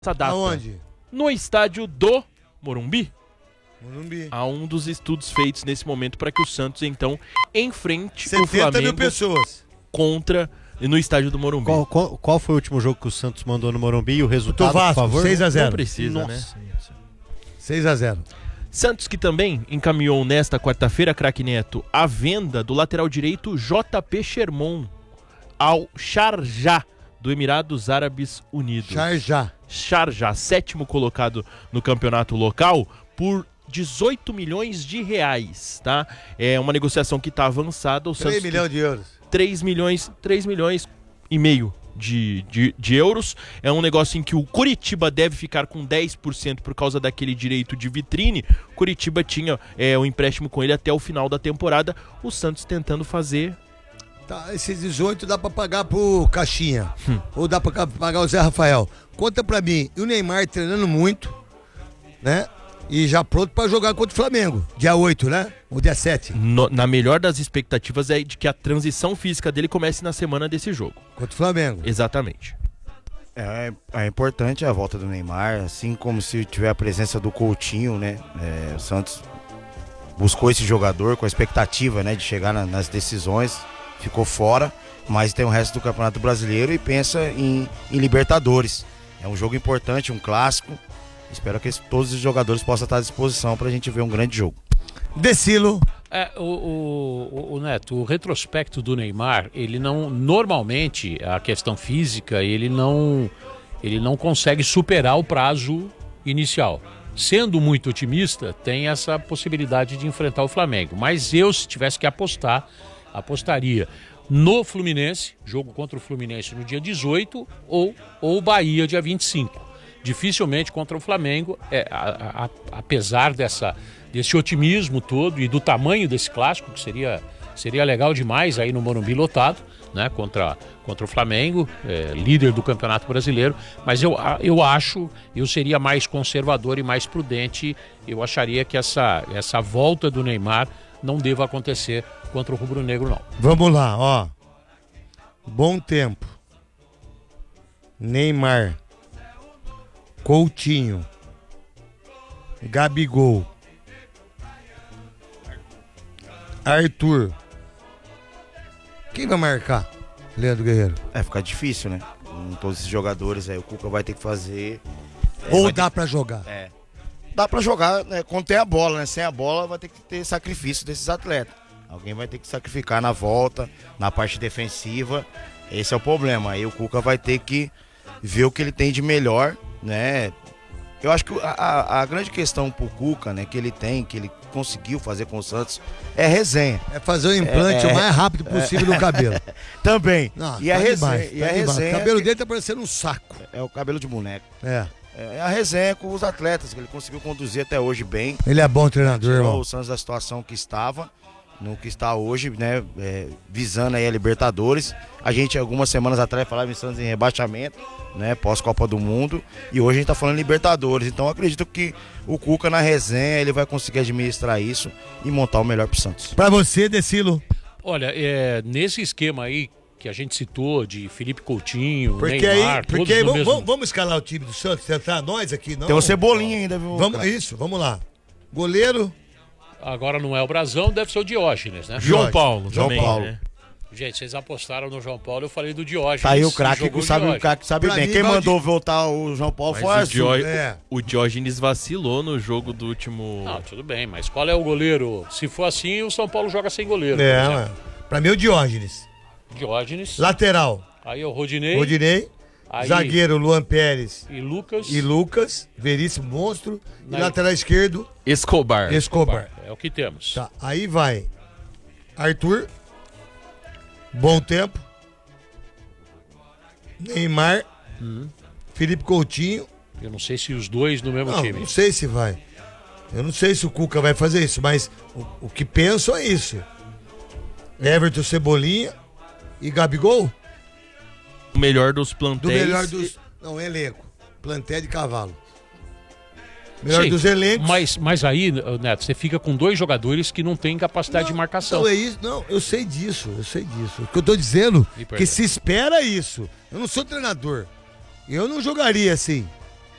essa data. Aonde? No estádio do Morumbi. Morumbi. Há um dos estudos feitos nesse momento para que o Santos, então, enfrente o 70 Flamengo mil pessoas. no estádio do Morumbi. Qual foi o último jogo que o Santos mandou no Morumbi e o resultado, Vasco, por favor? 6-0. Não precisa, Nossa. né? 6-0. Santos que também encaminhou nesta quarta-feira, craque Neto, a venda do lateral direito JP Sherman ao Sharjah, do Emirados Árabes Unidos. Sharjah, sétimo colocado no campeonato local, por 18 milhões de reais, tá? É uma negociação que está avançada. O 3 Santos milhões de euros. 3 milhões e meio de euros. É um negócio em que o Coritiba deve ficar com 10% por causa daquele direito de vitrine. O Coritiba tinha um empréstimo com ele até o final da temporada. O Santos tentando fazer... Tá, esses 18 dá pra pagar pro Caixinha. Ou dá pra pagar o Zé Rafael. Conta pra mim, e o Neymar treinando muito, né? E já pronto pra jogar contra o Flamengo. Dia 8, né? Ou dia 7. Na melhor das expectativas é de que a transição física dele comece na semana desse jogo. Contra o Flamengo. Exatamente. É importante a volta do Neymar, assim como se tiver a presença do Coutinho, né? O Santos buscou esse jogador com a expectativa, né, de chegar nas decisões, ficou fora, mas tem o resto do Campeonato Brasileiro e pensa em Libertadores. É um jogo importante, um clássico. Espero que todos os jogadores possam estar à disposição para a gente ver um grande jogo. Decilo. O Neto, o retrospecto do Neymar, ele não, normalmente, a questão física, ele não consegue superar o prazo inicial. Sendo muito otimista, tem essa possibilidade de enfrentar o Flamengo. Mas eu, se tivesse que apostar, apostaria no Fluminense, jogo contra o Fluminense no dia 18, ou Bahia, dia 25. Dificilmente contra o Flamengo, apesar desse otimismo todo e do tamanho desse clássico, que seria legal demais aí no Morumbi lotado, né, contra o Flamengo, líder do Campeonato Brasileiro, mas eu seria mais conservador e mais prudente. Eu acharia que essa volta do Neymar não deva acontecer contra o rubro-negro, não. Vamos lá, ó. Bom tempo. Neymar, Coutinho, Gabigol, Arthur. Quem vai marcar? Leandro Guerreiro. Fica difícil, né? Com todos esses jogadores aí, o Cuca vai ter que fazer. Ou dá pra jogar? Dá pra jogar, né, quando tem a bola, né? Sem a bola vai ter que ter sacrifício desses atletas. Alguém vai ter que sacrificar na volta, na parte defensiva. Esse é o problema. Aí o Cuca vai ter que ver o que ele tem de melhor, né? Eu acho que a grande questão pro Cuca, né, que ele conseguiu fazer com o Santos é resenha. É fazer o implante o mais rápido possível no cabelo. Também. Não, e a resenha. O cabelo dele tá parecendo um saco. É o cabelo de boneco. É a resenha com os atletas, que ele conseguiu conduzir até hoje bem. Ele é bom treinador, irmão. O Santos da situação que estava, no que está hoje, né, visando aí a Libertadores. A gente, algumas semanas atrás, falava em Santos em rebaixamento, né, pós-Copa do Mundo. E hoje a gente está falando em Libertadores. Então eu acredito que o Cuca, na resenha, ele vai conseguir administrar isso e montar o melhor pro Santos. Pra você, Decilo. Olha, nesse esquema aí que a gente citou, de Felipe Coutinho, Neymar, porque aí, mesmo... vamos escalar o time do Santos, tentar nós aqui, não? Tem o Cebolinha ainda, viu? Vamos lá. Goleiro. Agora não é o Brasão, deve ser o Diógenes, né? João Paulo. Né? Gente, vocês apostaram no João Paulo, eu falei do Diógenes. Tá aí o craque que sabe bem. Quem mandou voltar o João Paulo foi o Diógenes vacilou no jogo do último... Não, tudo bem, mas qual é o goleiro? Se for assim, o São Paulo joga sem goleiro. Pra mim o Diógenes. Lateral. Aí o Rodinei. Aí, zagueiro Luan Pérez e Lucas, Veríssimo monstro. E lateral esquerdo Escobar. É o que temos. Tá, aí vai Arthur, bom tempo, Neymar, Felipe Coutinho. Eu não sei se os dois no mesmo time. Não sei se vai. Eu não sei se o Cuca vai fazer isso, mas o que penso é isso. Everton, Cebolinha e Gabigol. O melhor dos plantéis. Não, elenco. Plantel de cavalo. Melhor dos elencos. Mas aí, Neto, você fica com dois jogadores que não têm capacidade de marcação. Não, é isso. Não, eu sei disso. O que eu tô dizendo é que se espera isso. Eu não sou treinador. Eu não jogaria assim.